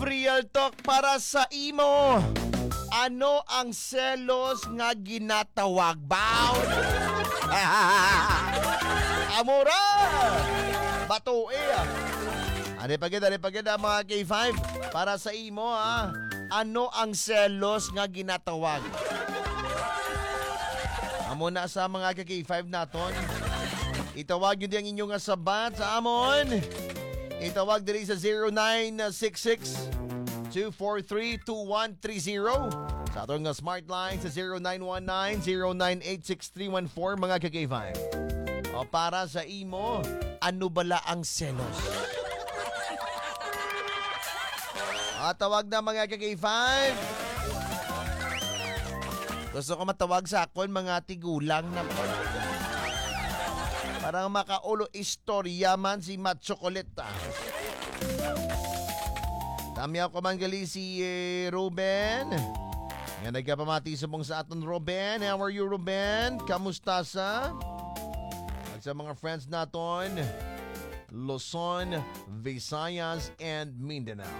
Real Talk para sa imo. Ano ang selos nga ginatawag baw? Amora! Batue ah. Ano pagid mga K5 para sa imo ha. Ano ang selos nga ginatawag? Amo na sa mga K5 naton. Itawag yun ang inyong sabat sa amon. Itawag diri sa 0966-243-2130. Sa atong smart line sa 0919-0986-314 mga K5. O para sa imo, ano bala ang selos? Tawag na mga K5. Gusto ko matawag sa akon mga tigulang na parang makaulo istorya man si Mat Chocolate. Tami ako manggali si Ruben. Nga nagkapamati sa mong sa aton Ruben. How are you Ruben? Kamusta sa? At sa mga friends naton Luzon, Visayas, and Mindanao.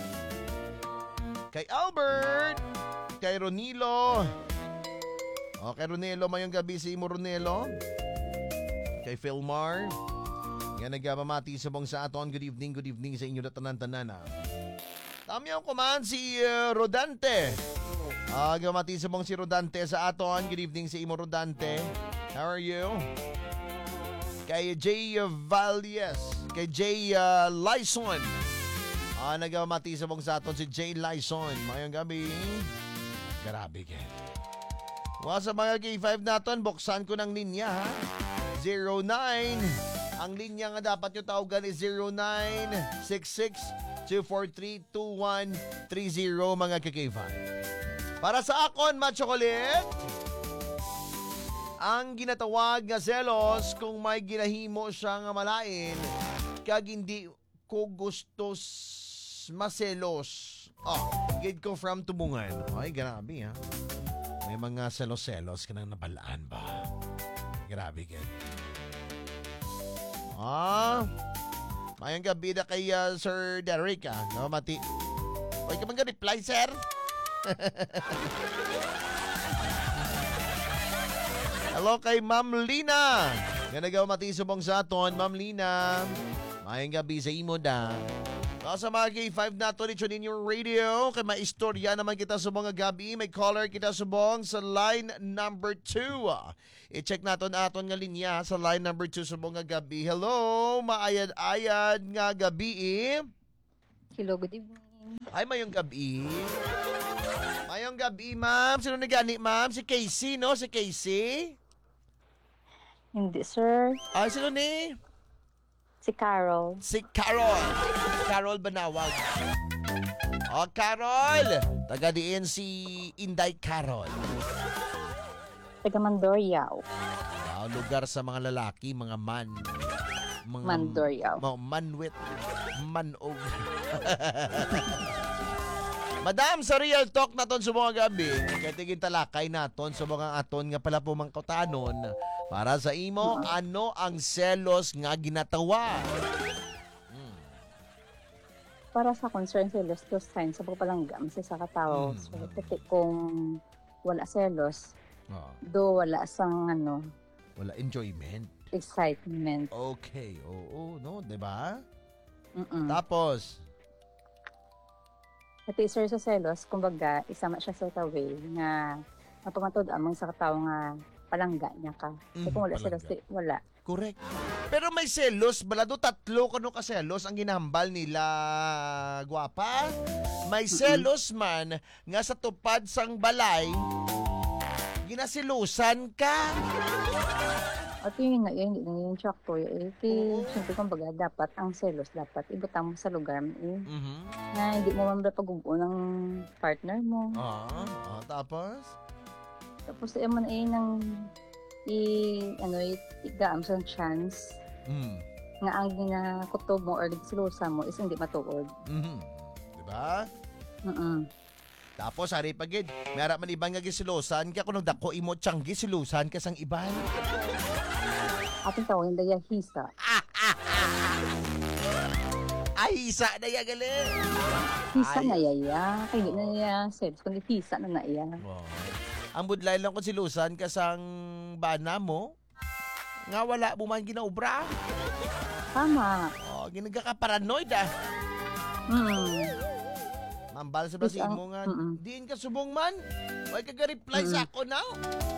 Kay Albert, kay Ronilo. Kay Ronilo, mayong gabi si Imo Ronilo. Kay Philmar. Nga nagpamati sa mong sa aton. Good evening sa inyo na tanan-tanan. Tami ako man si Rodante. Gamati sa mong si Rodante sa aton. Good evening sa imo Rodante. How are you? Kay Jay Valdez. Kay Jay Lyson. Nagpamati sa mong sa aton si Jay Lyson. Mayong gabi. Grabe ka. Sa mga K5 naton, buksan ko ng linya ha. 09. Ang linya nga dapat nyo tawagan is 0966-243-2130 mga K5. Para sa akon, Mat Chocolate, ang ginatawag nga selos kung may ginahimo siya nga malain kag hindi ko gusto maselos. Gid ko from tubungan. Ay, grabe ha. May mga selos-selos ka nang nabalaan ba? Grabe ka. Mayang gabi na kay Sir Derek mati. Huwag ka bang reply, sir? Hello kay Ma'am Lina. Ganagaw mati subong sa aton, Ma'am Lina. Mayang gabi sa imo da. Sa mga K5 nato, itun in your radio. Kay maistorya naman kita sa mga gabi. May caller kita subong sa line number 2. I-check naton aton nga linya sa line number 2 sa mga gabi. Hello, maayad-ayad nga gabi. Hello, good evening. Ay, mayong gabi. Mayong gabi, ma'am. Sino nagani, ma'am? Si Casey, no? Si Casey? Hindi, sir. Ay, sino ni? Si Carol. Si Carol. Carol Banawag. Carol. Taga diin si Inday Carol. Taga Mandorriao. Lugar sa mga lalaki, mga man. Mga Mandorriao. Manwit. Manog. Madam, sa Real Talk naton sa mga gabi, kaya tiging talakay naton sa mga aton nga pala pumangkotanon para sa imo, ano ang selos nga ginatawa? Para sa concern selos, those signs sa pagpalanggam sa katawo. So, kung wala selos, do wala sang wala enjoyment. Excitement. Okay, oo, no, 'di ba? Tapos At sir sa selos, kumbaga, isama siya sa way nga mapamatod amang sa katawo nga palangga niya ka. So kung wala selos, wala. Correct. Pero may selos, balado tatlo kano ka selos ang ginahambal nila, gwapa. May selos man nga sa tupad sang balay, ginasilusan ka. At yun nga, yun yung shock to. Siyempre kumbaga, dapat ang selos, dapat ibutang mo sa lugar mo. Na hindi mo man pag-ubo ng partner mo. Tapos? Tapos mo na nang igaam sa chance nga ang ginakutob mo or silusan mo is hindi matuod. Diba? Tapos, hari pagid, may harap man ibang nga gisilusan ka, kung nagdako imo tiyang gisilusan ka sang iban. Ating tawagin daya hisa. hisa na ya gali. Hisa Ay. na yaya. Kaya hindi na niya selos, kundi hisa na iya. Oh. Ang budlay lang ko silusan kasang bana mo. Nga wala mo man ginaubra. Tama. Oh, ginagaka-paranoid ah. Mambal sa basi mo nga. Diin ka subong man. Huwag ka reply sa ako now.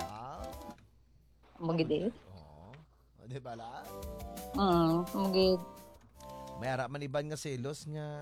Magid Oh. O, di ba la? Magid. May harap man iban nga selos nga.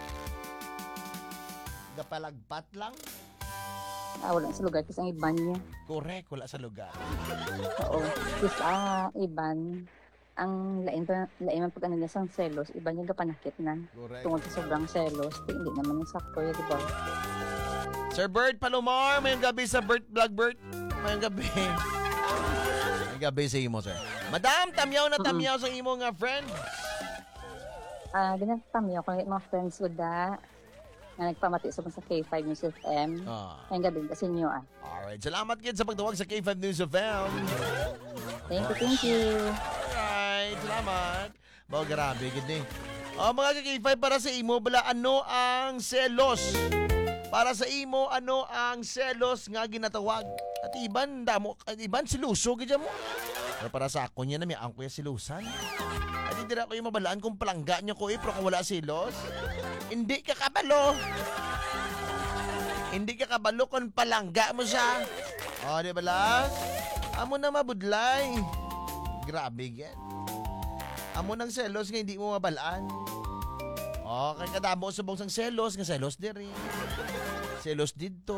Gapalagpat lang. Wala sa lugar kasi ang iban niya. Correct, wala sa lugar. Oo. Kasi iban, ang lain man pag ano niya sang selos, iban niya gapanakit na. Correct. Tungkol sa sobrang selos, hindi naman yung sakto yun, di ba? Sir Bert Palomar, mayong gabi sa Bert Vlog Bert. Mayong gabi. Mayong gabi sa imo, sir. Madam, tamyaw na tamyaw sa imo nga friend. Ginagpamyo ko yung mga friends ko da na nagpamati sa K5 News FM. Ngayong gabi kasi inyo Alright, salamat kid sa pagtawag sa K5 News FM. Thank you. Alright, salamat. Bao grabe gid ni. Mga K5 para sa imo bala ano ang selos? Para sa imo ano ang selos nga ginatawag? At iban siluso gid mo. Pero para sa ako niya na may ang kuya silusan. At hindi na ko yung mabalaan kung palangga niya ko pero kung wala silos. Hindi ka kabalo. Hindi ka kabalo kung palangga mo siya. Di ba lang? Amo na mabudlay. Grabe yan. Amo ng selos nga hindi mo mabalaan. Kay kadamo subong sang selos nga selos diri. Selos dito.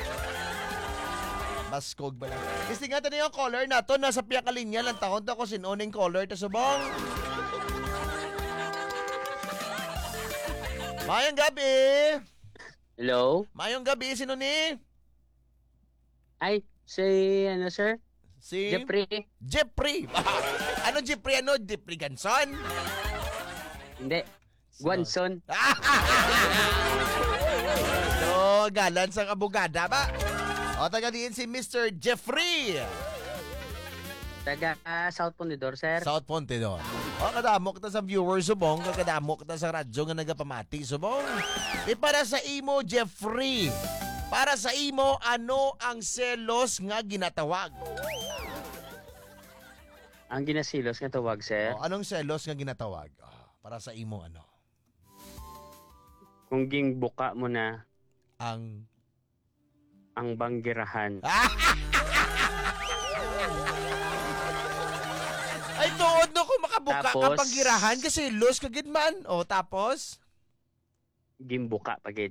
Baskog ba lang. Kasi nga tayo yung caller na to. Nasa piyak ka linya lang taon to ko sinuning caller. Tasubong. Mayong gabi. Hello? Mayong gabi. Sino ni? Ay, si, sir? Si? Jeffrey. Ano Jeffrey? Ano? Jeffrey Ganson? Hindi. Guanson. Galan sang abogada ba? Taga diin si Mr. Jeffrey. Taga South Ponedor, sir. South Pontedor. Kadamo kita sa viewers subong, kadamo kita sa radyo nga nagapamati subong. Para sa imo Jeffrey. Para sa imo ano ang selos nga ginatawag? Ang ginasilos nga tawag, sir. Anong selos nga ginatawag? Para sa imo ano? Kung ging buka mo na Ang banggirahan. Ay, tuod no kung makabuka Tapos, ka panggirahan kasi los kagid man. Tapos? Gimbuka pagid.